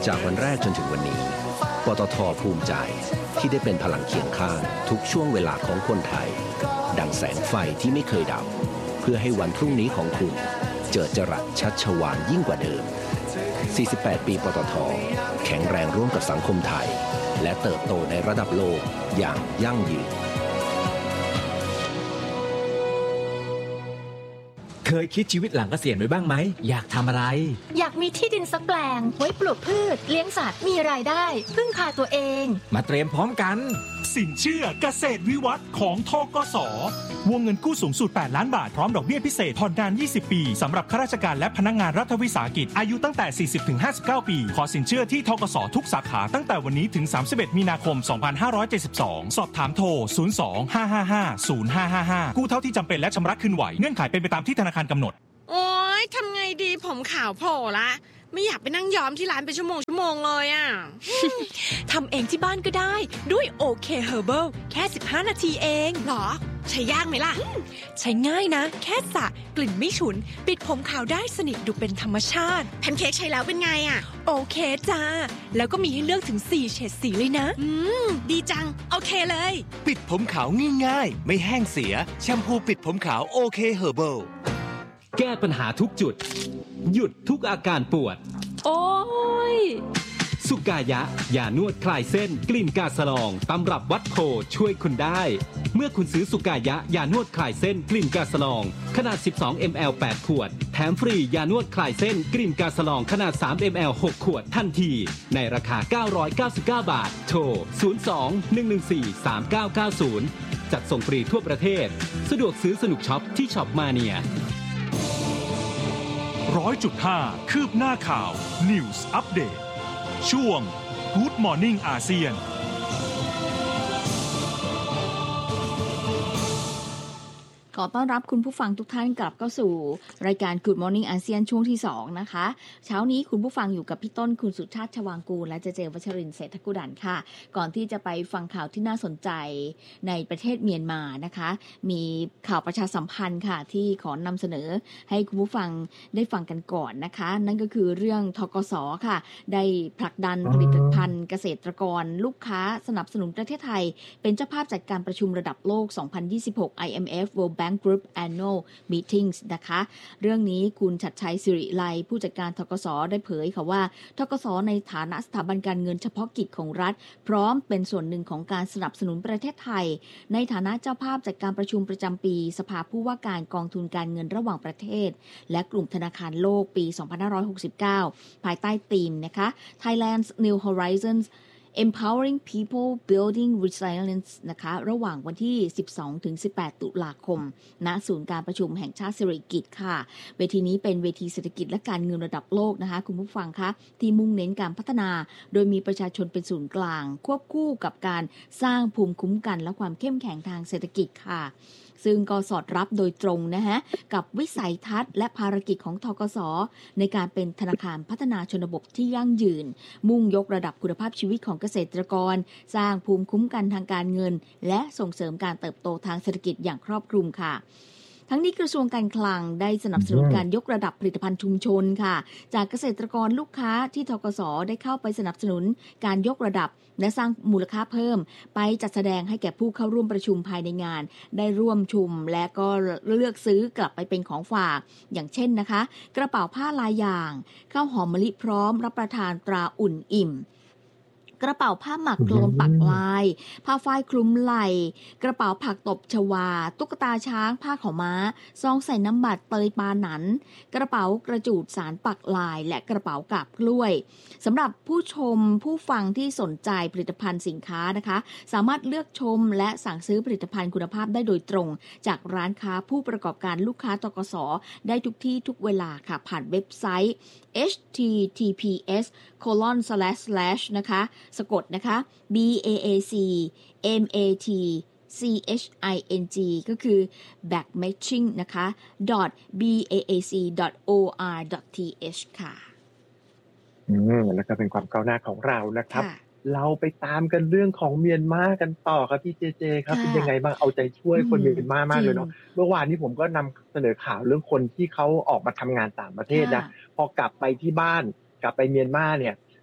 จากวันแรกจนถึงวันนี้ปตท.ภูมิใจที่ได้เป็นพลังเคียงข้างทุกช่วงเวลาของคนไทยดังแสงไฟที่ไม่เคยดับเพื่อให้วันพรุ่งนี้ของคุณเจิดจรัสชัชวาลยิ่งกว่าเดิม48 ปีปตท.แข็งแรงร่วมกับสังคมไทยและเติบโตในระดับโลกอย่างยั่งยืนเคยคิดชีวิตหลังเกษียณไว้บ้างไหมอยากทำอะไรอยากมีที่ดินสักแปลงไว้ปลูกพืชเลี้ยงสัตว์มีรายได้พึ่งพาตัวเองมาเตรียมพร้อมกันสินเชื่อเกษตรวิวัฒน์ของธกส.วงเงินกู้สูงสุด8ล้านบาทพร้อมดอกเบี้ยพิเศษผ่อนนาน20 ปีสำหรับข้าราชการและพนักงานรัฐวิสาหกิจอายุตั้งแต่ 40-59 ปีขอสินเชื่อที่ธกส.ทุกสาขาตั้งแต่วันนี้ถึง31 มีนาคม 2572สอบถามโทร 02-555-0555 กู้เท่าที่จำเป็นและชำระคืนไหวเงื่อนไขเป็นไปตามที่ธนาคารกำหนดโอ๊ยทำไงดีผมขาวโผล่ละไม่อยากไปนั่งย้อมที่ร้านเป็นชั่วโมงเลยอ่ะทำเองที่บ้านก็ได้ด้วย OK Herbal แค่15 นาทีเองหรอใช้ยากไหมล่ะใช้ง่ายนะแค่สระกลิ่นไม่ฉุนปิดผมขาวได้สนิทดูเป็นธรรมชาติแพนเค้กใช้แล้วเป็นไงอ่ะโอเคจ้าแล้วก็มีให้เลือกถึง4เฉดสีเลยนะดีจังโอเคเลยปิดผมขาวง่ายๆไม่แห้งเสียแชมพูปิดผมขาว OK Herbal แก้ปัญหาทุกจุดหยุดทุกอาการปวดโอ้ยสุกายะยานวดคลายเส้นกลิ่นกาสะลองตำรับวัดโพช่วยคุณได้เมื่อคุณซื้อสุกายะยานวดคลายเส้นกลิ่นกาสะลองขนาด12 ml 8 ขวดแถมฟรียานวดคลายเส้นกลิ่นกาสะลองขนาด3 ml 6 ขวดทันทีในราคา999 บาทโทร02-114-3990จัดส่งฟรีทั่วประเทศสะดวกซื้อสนุกช็อปที่ช็อปมาเนีย 100.5 คืบหน้าข่าว News Update ช่วง Good Morning อาเซียนขอต้อนรับคุณผู้ฟังทุกท่านกลับเข้าสู่รายการ Good Morning อาเซียนช่วงที่2นะคะเช้านี้คุณผู้ฟังอยู่กับพี่ต้นคุณสุชาติชวางกูลและเจวัชรินทร์เศรษฐกุดันค่ะก่อนที่จะไปฟังข่าวที่น่าสนใจในประเทศเมียนมานะคะมีข่าวประชาสัมพันธ์ค่ะที่ขอนำเสนอให้คุณผู้ฟังได้ฟังกันก่อนนะคะนั่นก็คือเรื่องธกส.ค่ะได้ผลักดันผลิตภัณฑ์เกษตรกรลูกค้าสนับสนุนประเทศไทยเป็นเจ้าภาพจัดการประชุมระดับโลก 2026 IMF World Bank Group Annual Meetings นะคะเรื่องนี้คุณชัดชัยสิริไลผู้จัดการธกส.ได้เผยค่ะว่าธกส.ในฐานะสถาบันการเงินเฉพาะกิจของรัฐพร้อมเป็นส่วนหนึ่งของการสนับสนุนประเทศไทยในฐานะเจ้าภาพจัดการประชุมประจำปีสภาผู้ว่าการกองทุนการเงินระหว่างประเทศและกลุ่มธนาคารโลกปี 2569 ภายใต้ธีมนะคะ Thailand's New Horizons Empowering People Building Resilience นะคะระหว่างวันที่ 12-18 ตุลาคมณศูนย์การประชุมแห่งชาติสิริกิติ์ค่ะเวทีนี้เป็นเวทีเศรษฐกิจและการเงินระดับโลกนะคะคุณผู้ฟังคะที่มุ่งเน้นการพัฒนาโดยมีประชาชนเป็นศูนย์กลางควบคู่กับการสร้างภูมิคุ้มกันและความเข้มแข็งทางเศรษฐกิจค่ะซึ่งก็สอดรับโดยตรงนะฮะกับวิสัยทัศน์และภารกิจของธกส.ในการเป็นธนาคารพัฒนาชนบทที่ยั่งยืนมุ่งยกระดับคุณภาพชีวิตของเกษตรกรสร้างภูมิคุ้มกันทางการเงินและส่งเสริมการเติบโตทางเศรษฐกิจอย่างครอบคลุมค่ะทั้งนี้กระทรวงการคลังได้สนับสนุนการยกระดับผลิตภัณฑ์ชุมชนค่ะจากเกษตรกรลูกค้าที่ธกส.ได้เข้าไปสนับสนุนการยกระดับและสร้างมูลค่าเพิ่มไปจัดแสดงให้แก่ผู้เข้าร่วมประชุมภายในงานได้ร่วมชมและก็เลือกซื้อกลับไปเป็นของฝากอย่างเช่นนะคะกระเป๋าผ้าลายอย่างข้าวหอมมะลิพร้อมรับประทานตราอุ่นอิ่มกระเป๋าผ้าหมักโคลนปักลายผ้าฝ้ายคลุมไหล่กระเป๋าผักตบชวาตุ๊กตาช้างผ้าขาวม้าซองใส่น้ำบัตรเตยปาหนันกระเป๋ากระจูดสารปักลายและกระเป๋ากาบกล้วยสำหรับผู้ชมผู้ฟังที่สนใจผลิตภัณฑ์สินค้านะคะสามารถเลือกชมและสั่งซื้อผลิตภัณฑ์คุณภาพได้โดยตรงจากร้านค้าผู้ประกอบการลูกค้าธกส.ได้ทุกที่ทุกเวลาค่ะผ่านเว็บไซต์ https:// นะคะสะกดนะคะ BAACMATCHING ก็คือ backmatching นะคะ .baac.or.th ค่ะแล้วก็เป็นความก้าวหน้าของเรานะครับเราไปตามกันเรื่องของเมียนมากันต่อครับพี่เจครับเป็นยังไงบ้างเอาใจช่วยคนเมียนมามากเลยเนาะเมื่อวานนี้ผมก็นำเสนอข่าวเรื่องคนที่เขาออกมาทำงานต่างประเทศนะพอกลับไปที่บ้านกลับไปเมียนมาเนี่ย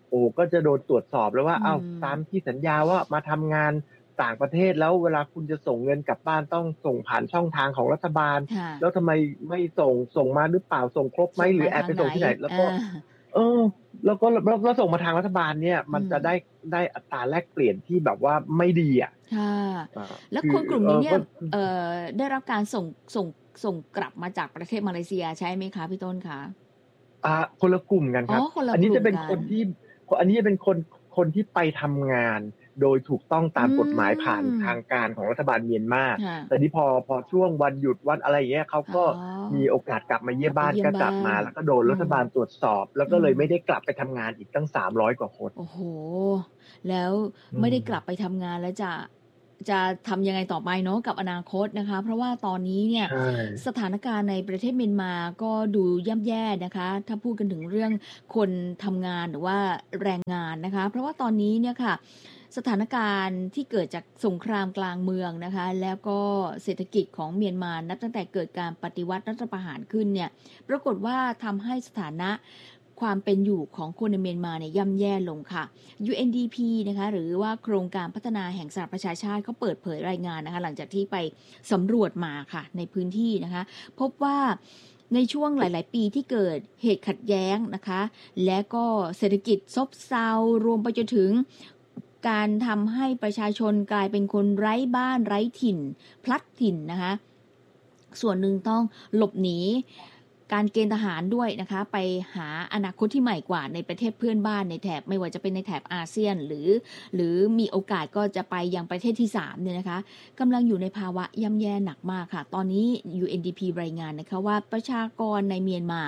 โอ้ก็จะโดนตรวจสอบแล้วว่าเอ้าตามที่สัญญาว่ามาทำงานต่างประเทศแล้วเวลาคุณจะส่งเงินกลับบ้านต้องส่งผ่านช่องทางของรัฐบาลแล้วทำไมไม่ส่งมาหรือเปล่าส่งครบไหมหรือแอบไปส่งที่ไหนแล้วก็แล้วก็เราส่งมาทางรัฐบาลเนี่ยมันจะได้อัตราแลกเปลี่ยนที่แบบว่าไม่ดีอ่ะแล้วคนกลุ่มนี้เนี่ยได้รับการส่งกลับมาจากประเทศมาเลเซียใช่ไหมคะพี่ต้นคะคนละกลุ่มกันครับอันนี้จะเป็นคนที่ไปทำงานโดยถูกต้องตามกฎหมายผ่านทางการของรัฐบาลเมียนมาแต่นี่พอช่วงวันหยุดวันอะไรอย่างเงี้ยเขาก็มีโอกาสกลับมาเยี่ยมบ้านก็กลับมาแล้วก็โดนรัฐบาลตรวจสอบแล้วก็เลยไม่ได้กลับไปทำงานอีกตั้ง300 กว่าคนโอ้โหแล้วไม่ได้กลับไปทำงานแล้วจะทำยังไงต่อไปเนาะกับอนาคตนะคะเพราะว่าตอนนี้เนี่ยสถานการณ์ในประเทศเมียนมาก็ดูย่ำแย่นะคะถ้าพูดกันถึงเรื่องคนทำงานหรือว่าแรงงานนะคะเพราะว่าตอนนี้เนี่ยค่ะสถานการณ์ที่เกิดจากสงครามกลางเมืองนะคะแล้วก็เศรษฐกิจของเมียนมานับตั้งแต่เกิดการปฏิวัติรัฐประหารขึ้นเนี่ยปรากฏว่าทำให้สถานะความเป็นอยู่ของคนในเมียนมาเนี่ยย่ำแย่ลงค่ะ UNDP นะคะหรือว่าโครงการพัฒนาแห่งสหประชาชาติเขาเปิดเผยรายงานนะคะหลังจากที่ไปสำรวจมาค่ะในพื้นที่นะคะพบว่าในช่วงหลายๆปีที่เกิดเหตุขัดแย้งนะคะและก็เศรษฐกิจซบเซารวมไปจนถึงการทำให้ประชาชนกลายเป็นคนไร้บ้านไร้ถิ่นพลัดถิ่นนะคะส่วนหนึ่งต้องหลบหนีการเกณฑ์ทหารด้วยนะคะไปหาอนาคตที่ใหม่กว่าในประเทศเพื่อนบ้านในแถบไม่ว่าจะเป็นในแถบอาเซียนหรือมีโอกาสก็จะไปยังประเทศที่3เนี่ยนะคะกำลังอยู่ในภาวะย่ำแย่หนักมากค่ะตอนนี้ UNDP รายงานนะคะว่าประชากรในเมียนมา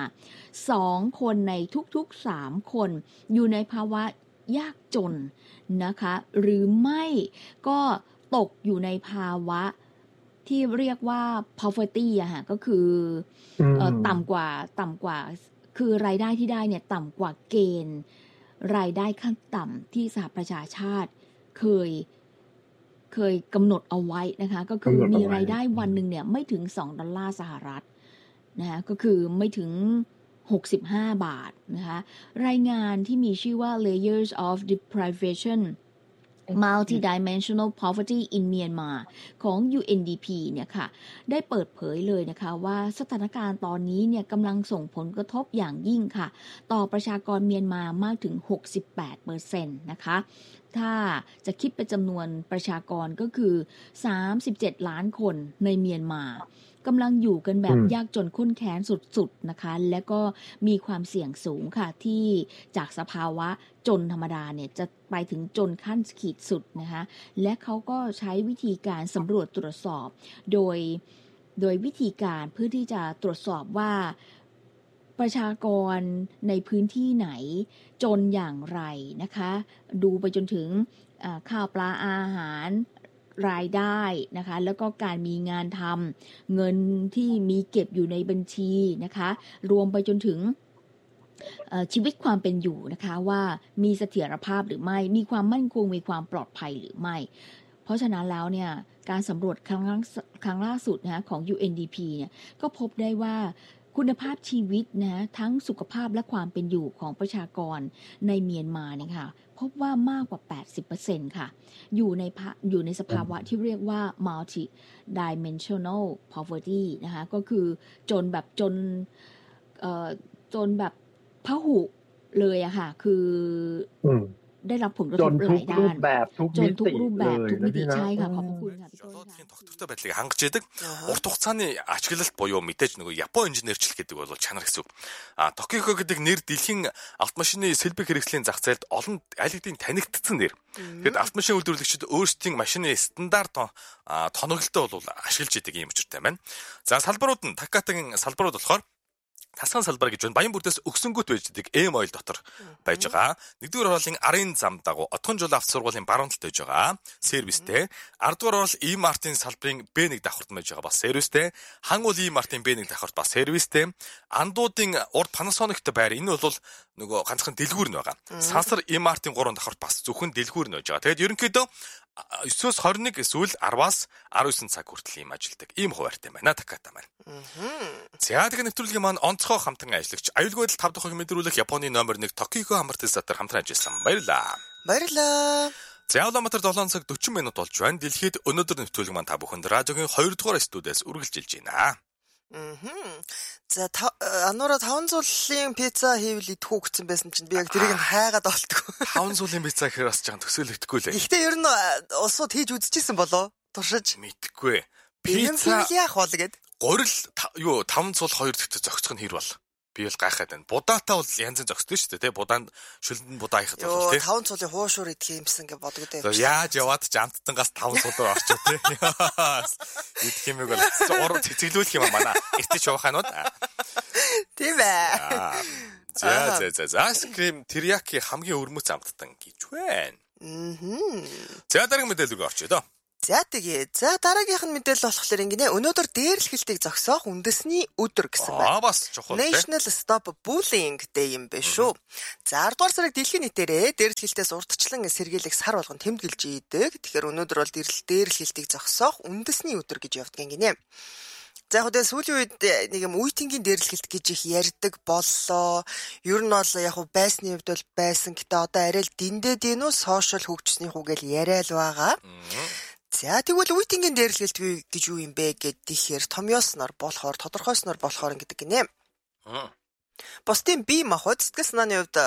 2 คนในทุกๆ3 คนอยู่ในภาวะยากจนนะคะหรือไม่ก็ตกอยู่ในภาวะที่เรียกว่า poverty อะฮะก็คือต่ำกว่าคือรายได้ที่ได้เนี่ยต่ำกว่าเกณฑ์รายได้ขั้นต่ำที่สหประชาชาติเคยกำหนดเอาไว้นะคะก็คือมีรายได้วันหนึ่งเนี่ยไม่ถึง$2นะคะก็คือไม่ถึง65 บาทนะคะรายงานที่มีชื่อว่า Layers of Deprivation Multidimensional Poverty in Myanmar ของ UNDP เนี่ยค่ะได้เปิดเผยเลยนะคะว่าสถานการณ์ตอนนี้เนี่ยกำลังส่งผลกระทบอย่างยิ่งค่ะต่อประชากรเมียนมามากถึง 68% นะคะถ้าจะคิดเป็นจำนวนประชากรก็คือ37 ล้านคนในเมียนมากำลังอยู่กันแบบยากจนข้นแค้นสุดๆนะคะและก็มีความเสี่ยงสูงค่ะที่จากสภาวะจนธรรมดาเนี่ยจะไปถึงจนขั้นขีดสุดนะคะและเขาก็ใช้วิธีการสำรวจตรวจสอบโดยวิธีการเพื่อที่จะตรวจสอบว่าประชากรในพื้นที่ไหนจนอย่างไรนะคะดูไปจนถึงข้าวปลาอาหารรายได้นะคะแล้วก็การมีงานทำเงินที่มีเก็บอยู่ในบัญชีนะคะรวมไปจนถึงชีวิตความเป็นอยู่นะคะว่ามีเสถียรภาพหรือไม่มีความมั่นคงมีความปลอดภัยหรือไม่เพราะฉะนั้นแล้วเนี่ยการสำรวจครั้งล่าสุดนะของ UNDP เนี่ยก็พบได้ว่าคุณภาพชีวิตนะทั้งสุขภาพและความเป็นอยู่ของประชากรในเมียนมาเนี่ยค่ะพบว่ามากกว่า 80% ค่ะอยู่ในสภาวะที่เรียกว่า multi dimensional poverty นะคะก็คือจนแบบจนแบบพหุเลยอะค่ะคือได้รับผลกระทบหลายด้านรูปแบบทุกมิติใช่ค่ะขอบคุณค่ะพี่ต้นค่ะ тогтвортой байдлыг хангаж яадаг урт хугацааны ашиглалт буюу мэдээж нөгөө Япон инженерчлэл гэдэг бол чанар гэсэн үг. Tokyo гэдэг нэр дэлхийн автомашины сэлбэг хэрэгслийн зах зээлд олон аль хэдийн танигдсан нэр. Тэгэд автомашин үйлдвэрлэгчид өөрсдийн машины стандарт тоноглолтоо бол ашиглаж идэг юм учиртай байна. За салбарууд нь Такатагийн салбарууд болохоор тасган салбар гэж байна. Баян бүрдээс өгсөнгөт байждаг M oil дотор байж байгаа. Нэгдүгээр хоолын арын зам дагуу Отгон жуулын авто сургуулийн баруун талд байж байгаа. Сервистэй. 10 дугаар хоол E-Mart-ын салбарын B1 давхарт байж байгаа бас сервистэй. Хан уул E-Mart-ын B1 давхарт бас сервистэй. Андуудын урд Panasonic-т байр энэ бол нөгөө ганцхан дэлгүүр нь байгаа. Сансар E-Mart-ын 3 давхарт бас зөвхөн дэлгүүр нь байж байгаа. Тэгэд ерөнхийдөө 9-өөс 21 эсвэл 10-аас 19 цаг хүртэл ийм ажилдаг. Ийм хуваартай байна Таката маань. За тэгээ нэвтрүүлгийн маань онцгой хамтран ажиллагч аюулгүй байдал 5 дахь мэдрүүлэх Японы номер 1 Токио амбартизатор хамтран ажилласан. Баярлалаа. За Улаанбаатар 7 цаг 40 минут болж байна. Дэлхийд өнөөдөр нэвтрүүлэг маань та бүхэнд радиогийн 2 дугаар студиэс үргэлжилж байна. За Анура 5 суулын пицца хийвэл идэх үү гэсэн байсан чинь би яг тэрийг нь хайгаад олдгоо. 5 суулын пицца гэхээр бас жан төсөөлөгдөхгүй лээ. Гэхдээ ер нь улсууд хийж үзчихсэн болоо. Туршиж мэдхгүй. Пицца яах бол гэд. Горил 5 суул 2 дэхтэй зөгцөх нь хэр бол. Би бол гайхаад байна. Будаатай бол янзын зөгсдөг шүү дээ, тий? Будаанд шүлдэн будаа ихад бол тий. 5 цуулын хуушуур идэх юмсан гэж бодогдөө. Яаж яваад ч амттангаас 5 суулаар орчих тий. Идэх юмэг бол цэцэглүүлэх юм аа манай. Эртэж яваханууд. Тийм ээ. За скрим терияки хамгийн өрмөц амттан гэж байна. За дараагийн мэдээлэл рүү орчё доо. За тэгээ. За дараагийнх нь мэдээлэл болохоор ингэнэ. Өнөөдөр дээрлэхэлтийг зогсоох үндэсний өдөр гэсэн байна. Бас чухал. National Stop Bullying Day юм байна шүү. За 10 дугаар сарыг дэлхийн нийтээрээ дээрлэхэлтээс урдчлан сэргийлэх сар болгон тэмдэглэж ийдэг. Тэгэхээр өнөөдөр бол дээрлэхэлтийг зогсоох үндэсний өдөр гэж явдаг гинэ. За яг сүүлийн үед нэг юм үеийнгийн дээрлэхэлт гэж их ярьдаг боллоо. Ер нь бол яг байсны хувьд бол байсан. Гэтэ одоо арай л дэндээ дийнүү сошиал хөгжсөний хүүгээл яриа л байгаа. За тэгвэл үеийнгийн дээрлэхэлт гэж юу юм бэ гэхээр томьёосноор болохоор тодорхойсноор болохоор гэдэг гинэ. Бусдын бие махбод сэтгэл санааны хувьд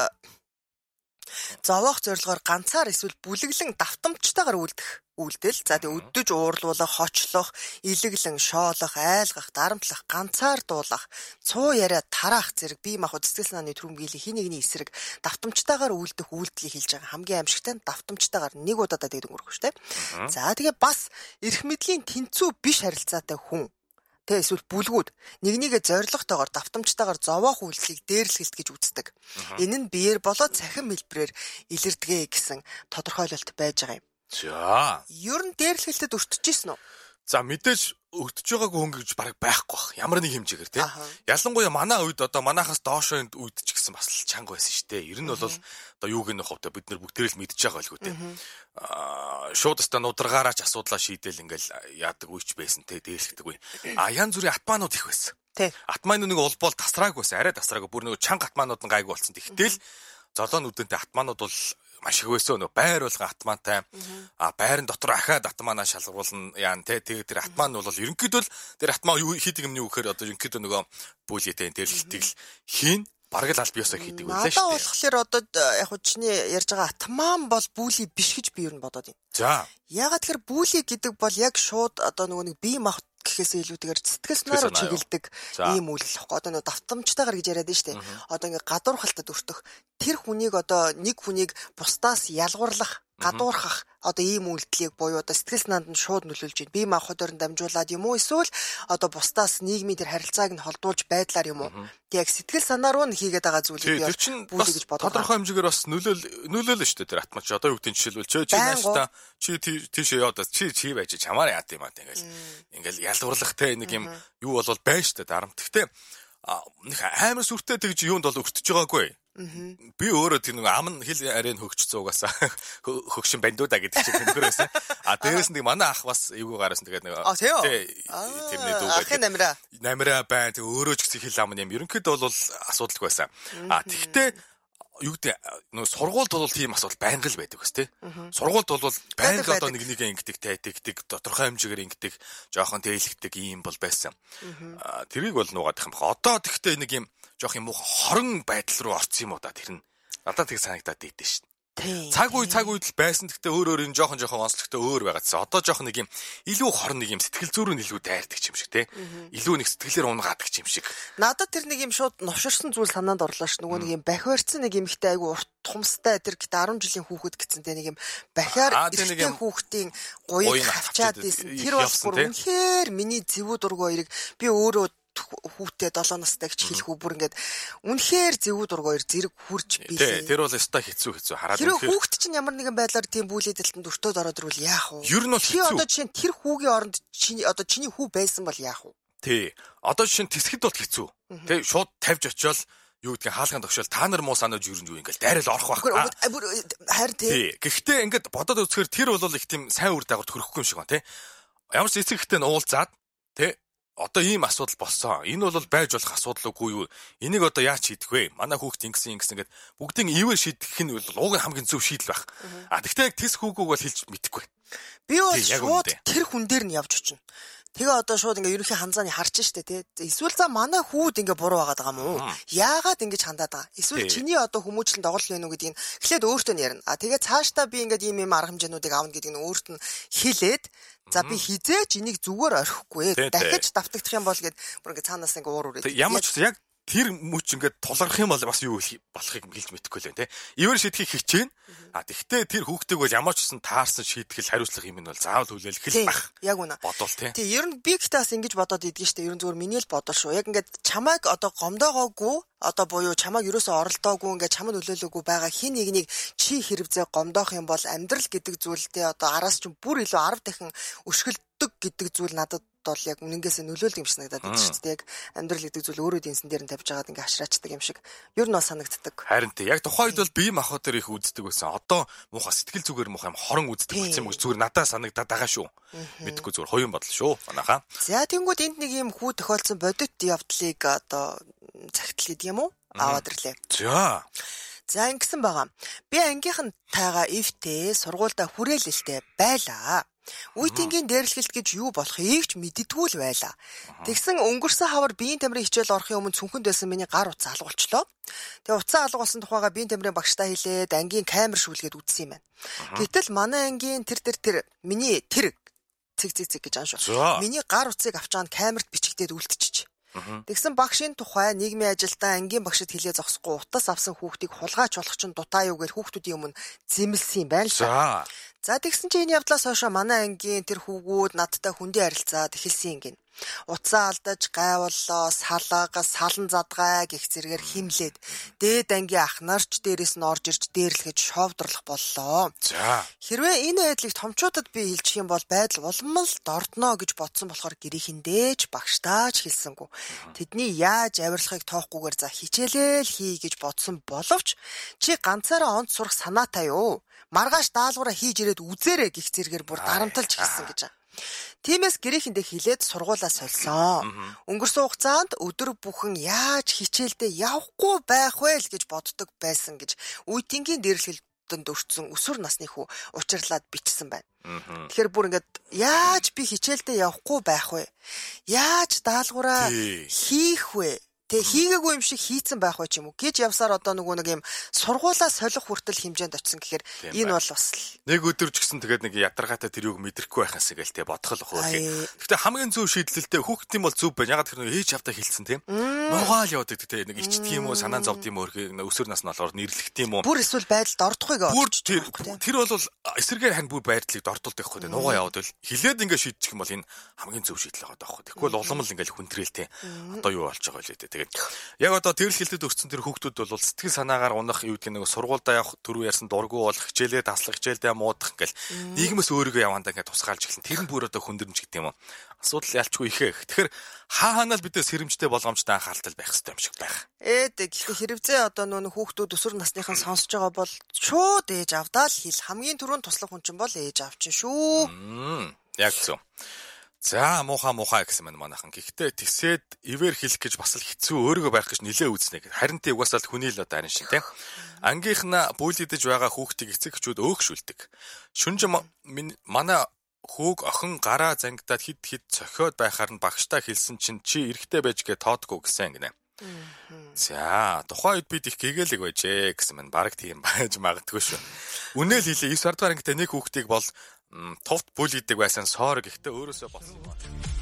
зовоох зорилгоор ганцаар эсвэл бүлэглэн давтамжтайгаар үйлдэл. За тэг өдөж уурлуулах, хочлох, илэглэн шоолох, айлгах, дарамтлах, ганцаар дуулах, цуу яриа тараах зэрэг бие махбод сэтгэл санааны түрэмгийлэх хин нэгний эсрэг давтамжтайгаар үйлдэх үйлдэлийг хэлж байгаа хамгийн аимшигтай давтамжтайгаар нэг удаадаа дээд өнгөрөх шүү дээ. За тэгээ бас эрх мэдлийн тэнцүү биш харилцаатай хүн тэ эсвэл бүлгүүд нэгнийгээ зоригтойгоор давтамжтайгаар зовоох үйлдэлийг дээрлэхэлт гэж үздэг. Энэ нь биеэр болоод цахим хэлбэрээр илэрдэгэ гэсэн тодорхойлолт байж байгаа юм. За. Ер нь дээрлэхэлтэд өртөжсэн үү? За мэдээж өртөж байгаагүй хүн гэж бараг байхгүй бах. Ямар нэг хэмжээгээр тий. Ялангуяа манай үед одоо манайхаас доошоо үед ч гэсэн бас чанга байсан шүү дээ. Ер нь бол одоо юуг нөх хөвтө бид нар бүгдээ л мэдж байгаа байлгүй тий. Шууд өстө нударгаараа ч асуудлаа шийдэл ингээл яадаг үеч байсан тий дээрлэхдэг үе. Янз бүрийн атманууд их байсан. Тий. Атманууд нэг улбол тасрааг байсан. Арай тасрааг бүр нэг чанга атманууд нь гайгүй болсон. Тэгтэл золоонуудынтэй атманууд бол маш их байсан нөө байр болгон атмантай байрын дотор ахаад атманаа шалгаруулна яан те тэгээд тэр атман нь бол ерөнхийдөө тэр атман юу хийдэг юм нүү гэхээр одоо ерөнхийдөө нөгөө бүлийтэй дээрлэлтийг л хийн бараг л аль биесаа хийдэг байлаа шүү дээ. Надад болохоор одоо яг чиний ярьж байгаа атман бол бүли биш гэж би ер нь бодоод байна. За. Ягаад тэгэхээр бүли гэдэг бол яг шууд одоо нөгөө нэг бие махбод гэхээс илүүтэйгээр сэтгэл санаараа чиглэлдэг ийм үйлдэл واخхой. Одоо нэг давтамжтайгаар гэж яриад нь штэ. Одоо ингээ гадуурхалтад өртөх тэр хүнийг одоо нэг хүнийг бусдаас ялгуурлах, гадуурхах одоо ийм үйлдэлийг буюу одоо сэтгэл санаанд нь шууд нөлөөлж байна. Бие махбодоор нь дамжуулаад юм уу эсвэл одоо бусдаас нийгмийн тэр харилцааг нь холдуулж байдлаар юм уу? Яг сэтгэл санаар нь хийгээд байгаа зүйлийг бүли гэж бодож байгаа. Тодорхой хэмжээгээр бас нөлөөлнө штэ тэр атмач. Одоо юу гэдэг нь жишээлбэл чи нааштай чи тийш яваад чи байж чамаар яат юм аа ингээл ялгуурлах те нэг юм юу бол байна штэ дарамт. Гэхдээ нэг амар сүртэй тэгж юунд бол өртөж байгаагүй. Би өөрөө тэр нэг ам нь хэл арийн хөгч цуугасаа хөгшин бандуудаа гэдэг чинь хөнгөрөөсөн. Дээрээс нэг манай ах бас эйгүү гараас тэгээд нэг тэрний дүүгээ намира байн тэг өөрөө ч гэсэн хэл ам юм. Ерөнхийдөө бол асуудалгүй байсан. Тэгтээ юу гэдэг нөө сургуульд бол тийм асуудал байнга л байдаг гэс тээ. Сургуульд бол байнга одоо нэг ингэдэг тайтдаг тодорхой хэмжээгээр ингэдэг жоохон тээлэгдэг ийм бол байсан. Тэрийг бол нуугаад их юм бах. Одоо тэгтээ нэг юм жоох юм уу хорон байдал руу орсон юм уу да тэр нь. Надад тэг санагдаад идэв шин. Цаг үед л байсан. Гэхдээ өөр энэ жоохон онцлогтой өөр байгаадсан. Одоо жоохон нэг юм илүү хорн нэг юм сэтгэл зүйрөө илүү дайрдаг юм шиг те. Илүү нэг сэтгэлээр унгаадаг юм шиг. Надад тэр нэг юм шууд новширсан зүйл санаанд орлоо ш. Нөгөө нэг юм бахиарцсан нэг юм ихтэй айгу урт тумстай тэр гэдэг 10 жилийн хүүхэд гэсэн те нэг юм бахиар ихтэй хүүхдийн гуйг авчаад ийсэн. Тэр бол бүр үнэхээр миний зэвүү дургу хоёрыг би өөрөө хүүтэй 7 настай гэж хэлэх үү бүр ингээд үнэхээр зэвүү дургоор зэрэг хүрч билээ. Тэр бол өстой хэцүү хараад тэр хүүхд чинь ямар нэгэн байдлаар тийм бүлэдэлтэнд өртөөд ороод ирвэл яах вэ? Ер нь бол хэцүү. Одоо жишээ нь тэр хүүгийн оронд чиний хүү байсан бол яах вэ? Тий. Одоо жишээ нь тэсгэд бол хэцүү. Тий шууд тавьж очивол юу гэдгийг хаалганд огшоол та нар муу санаж юу ингээл дайрал орох байх. Харин тий. Гэхдээ ингээд бодоод үзэхээр тэр бол их тийм сайн үр дагавар төрөхгүй юм шиг байна тий. Ямар ч эцэг ихтэй уулзаад тий одоо ийм асуудал болсон. Энэ бол байж болох асуудал үгүй юу? Энийг одоо яаж шийдэх вэ? Манай хүүхд ингэсэн ингээд бүгдийн ивэ шийдэх нь бол уг хамгийн зөв шийдэл байх. Гэхдээ яг тэс хүүгүүг бол хэлж мэдэхгүй. Би бол шууд тэр хүн дээр нь явж очино. Тэгээ одоо шууд ингээ ерөнхий ханзааны харж штэ тий. Эсвэл за манай хүүд ингээ буруу байгаад байгаа мó. Яагаад ингэж хандаад байгаа? Эсвэл чиний одоо хүмүүжлэн доголол вэ нү гэдгийг эхлээд өөртөө ярина. Тэгээ цаашдаа би ингээ ийм арга хэмжээнүүдийг аавна гэдгийг нь өөрт нь хэлээд за би хизээч энийг зүгээр орхихгүй. Дахиж давтагдах юм бол гээд бүр ингээ цаанаас ингээ уур үрээд. Ямар ч яг тэр мөч ингээд тулгарх юм бол бас юу болохыг хэлж мэдэхгүй л байна те. Ивэр шийдэхийг хичээн. Тэгвэл тэр хүүхдийг бол ямар ч гэсэн таарсан шийтгэл хариуцлага юм нь бол заавал хүлээлгэх л байх. Яг үнэ. Бодвол те. Тий, ер нь би гэтээс ингэж бодоод идэгэн штэ. Ер нь зүгээр миний л бодол шүү. Яг ингээд чамайг одоо гомдоогоогүй одоо буюу чамайг ерөөсөө оролдоогүй ингээд чамд нөлөөлөөгүй байгаа хин нэгнийг чи хэрэгзээ гомдоох юм бол амьдрал гэдэг зүйлдээ одоо араас ч бүр илүү 10 дахин өшгөлдөг гэдэг зүйл надад бол яг үнэнгээсээ нөлөөлдөг юм шиг надад байдаг шүү дээ. Яг амьдрал гэдэг зүйл өөрөө дийнсэн дээр нь тавьж байгаад ингээ хашраачдаг юм шиг ер нь бас санагддаг. Харин тий яг тухайд бол бие махбод төр их үздэг байсан. Одоо муухай сэтгэл зүгээр муухай юм хорон үздэг болсон юм гэж зүгээр надад санагдаад байгаа шүү. Мэдхгүй зүгээр хоёрын бодол шүү. Манайхаа. За тэнгууд энд нэг юм хүү тохиолдсон бодит явдлыг одоо цагтл гэдэг юм уу? Аваад ирлээ. За ингэсэн байгаа. Би ангийнхантайгаа эвтэй сургуультай хүрээлэлтэй байлаа. Үеийнгийн дээрлэхэлт гэж юу болохыг ч мэддэггүй л байлаа. Тэгсэн өнгөрсөн хавар биеийн тамирын хичээл орохын өмнө цүнхэнд байсан миний гар утсаа алгуулчлоо. Тэгээ утсаа алгуулсан тухайга биеийн тамирын багштай хэлээд ангийн камер шүүлгээд үзсэн юм байна. Гэтэл манай ангийн тэр миний тэр цэг гэж аншуу. Миний гар утсыг авч байгаа нь камерт бичигдээд үлдчихэж. Тэгсэн багшийн тухай нийгмийн ажилдаа ангийн багшид хэлээ зогсохгүй утас авсан хүүхдийг хулгайч болох чинь дутаа юу гэж хүүхдүүдийн өмнө зэмлсэн юм байна л та. За тэгсэн чинь энэ явдлаас хойш манай ангийн тэр хүүгүүд надтай хүндий харилцаад эхэлсэн юм гин. Утсаа алдаж гайволлоо, салан задгай гэх зэрэгээр химлээд дээд ангийн ах нарч дээрээс нь орж ирж дээрлэхэж шовдрлох боллоо. Хэрвээ энэ байдлыг томчуудад би хэлчих юм бол байдал улам л дордно гэж бодсон болохоор гэрээхэндээ ч багштаач хэлсэнгүй. Тэдний яаж авирлахыг тоохгүйгээр за хичээлэл хий гэж бодсон боловч чи ганцаараа онц сурах санаатай юу? Маргааш даалгавраа хийж ирээд үзээрэй гэх зэрэгээр бүр дарамтлж хэлсэн гэж байна. Тиймээс гэрээхэндээ хилээд сургуулаа сольсон. Өнгөрсөн хугацаанд өдөр бүхэн яаж хичээлдээ явахгүй байх вэ гэж боддог байсан гэж үеийнгийн дээрлэхэлтэнд өртсөн өсвөр насны хүү учирлаад бичсэн байна. Тэгэхээр бүр ингээд яаж би хичээлдээ явахгүй байх вэ? Яаж даалгавраа хийх вэ? Тэгээ хийгээгүй юм шиг хийцэн байх вэ ч юм уу гэж явсаар одоо нэг юм сургуулаа солих хүртэл хэмжээнд очсон гэхээр энэ бол бас нэг өдөр ч гэсэн тэгээд нэг ядаргаатай тэр юг мэдрэхгүй байхаас гээл тэгээ бодхол ах вэ. Гэхдээ хамгийн зөв шийдэлтэй хүүхдийн бол зөв байна. Ягаад гэхээр ээж автаа хэлсэн тийм. Нугаал явдаг тэгээ нэг ичдэг юм уу санаа зовд юм уу өсвөр насны болохоор нэрлэгт юм уу. Бүр эсвэл байдалд ордохыг тэр бол эсэргээр хань бүр байдлыг дордуулдаг байхгүй тийм. Нугаа яваад л хилээд ингээ шийдчих юм бол энэ хамгийн зөв шийдэл байгаа байхгүй. Тэгэхгүй бол улам л ингээл хүндрэлтэй одоо юу болж байгаа вэ тэгээ. Яг одоо дээрлэхэлтэд өрцсөн тэр хүүхдүүд бол сэтгэл санаагаар унах юу гэдэг нэг сургуультай явах түрүү ярьсан дургу болох хичээлээ таслах хичээлдээ муудах ингээл нийгмээс өөрийгөө явандаа ингээд тусгаалж эхлэн тэр нь бүр одоо хүндэрмж гэдэг юм уу асуудал ялчгүй ихэх. Тэгэхээр хаанаа л бидээс хэрэмжтэй болгоомжтой анхаарал байх хэрэгтэй юм шиг байх. Гэхдээ хэрвээ одоо нөө хүүхдүүд өсвөр насныхан сонсож байгаа бол шууд ээж авдаа л хэл хамгийн түрүүнд туслах хүн чинь бол ээж авчин шүү. Яг зөв. За муухай гэсэн манайхан. Гэхдээ тэгсээд ивэр хэлэх гэж бас л хэцүү өөрийгөө байх гэж нилээ үзнэ. Харин тий угаасаа л хүний л одоо харин шин тий. Ангийнх нь бүйлэгдэж байгаа хүүхдийг эцэг эхчүүд өөгшүүлдэг. Шүнж манай хүүг охин гараа зангидаад хид цохиод байхаар нь багштай хэлсэн чинь чи эрэхтэй байж гээ тоодгүй гэсэн гинэ. За тухайн үед бид их гэгээлэг байжээ гэсэн мань баг тийм байж магадгүй шүү. Үнээл хэлээ 9 дугаар ангитай нэг хүүхдийг бол товт бүл гэдэг байсан соор гэхдээ өөрөөсөө болсон юм.